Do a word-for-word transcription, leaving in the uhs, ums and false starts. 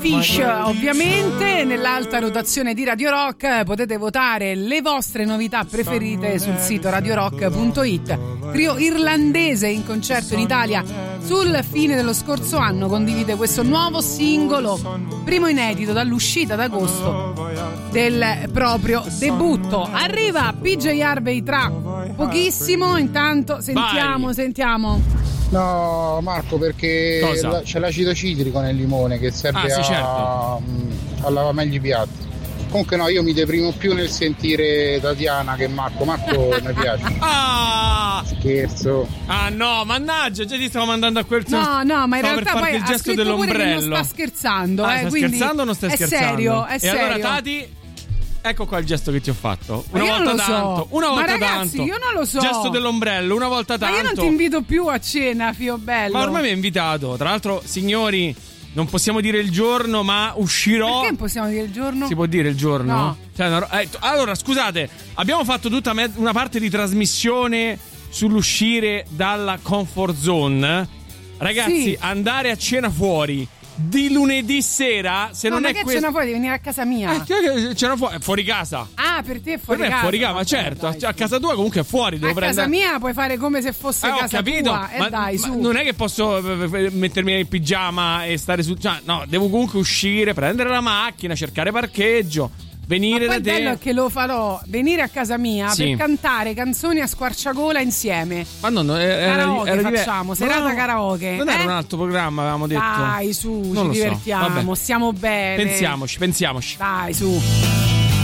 Fish, ovviamente nell'alta rotazione di Radio Rock potete votare le vostre novità preferite sul sito radio rock punto it. Trio irlandese in concerto in Italia sul fine dello scorso anno condivide questo nuovo singolo, primo inedito dall'uscita d'agosto del proprio debutto. Arriva P J Harvey tra pochissimo, intanto sentiamo, Vai. sentiamo. No, Marco, perché la, c'è l'acido citrico nel limone che serve ah, sì, a, certo. a lavare meglio i piatti. Comunque no, io mi deprimo più nel sentire Tatiana che Marco. Marco mi piace. Ah! Scherzo. Ah no, mannaggia, già ti stavo mandando a quel No, no, ma in stavo realtà poi il ha gesto scritto pure che dell'ombrello. non sta scherzando. Ah, eh, sta quindi scherzando o non stai è scherzando? Serio, è e serio. allora Tati, ecco qua il gesto che ti ho fatto. Una ma io volta non lo so. tanto, una volta ma ragazzi, tanto. io non lo so. Gesto dell'ombrello, una volta tanto. Ma io non ti invito più a cena, fio bello. Ma ormai mi hai invitato. Tra l'altro, signori, non possiamo dire il giorno, ma uscirò. Perché non possiamo dire il giorno? Si può dire il giorno? No. Cioè, una... eh, allora, scusate, abbiamo fatto tutta me- una parte di trasmissione sull'uscire dalla comfort zone. Ragazzi, Sì. andare a cena fuori di lunedì sera, se no, non ma è che questo... cena fuori? Devi venire a casa mia. Eh, cena fuori, fuori casa. Ah, per te è fuori per me casa. è fuori casa, ma Vabbè, certo, dai, cioè, a casa tua comunque è fuori, devo a prendere... casa mia puoi fare come se fosse Eh, ho casa capito, tua. E ma, eh, dai, ma su. non è che posso eh, mettermi in pigiama e stare su... Cioè, no, devo comunque uscire, prendere la macchina, cercare parcheggio, venire ma da poi te. il bello è che lo farò venire a casa mia Sì. per cantare canzoni a squarciagola insieme. Ma no, no, era, Karaoke era diver- facciamo, serata no, karaoke. Non era eh? un altro programma, avevamo detto. Dai, su, Non ci lo so, divertiamo, vabbè. stiamo bene. Pensiamoci, pensiamoci. Dai, su.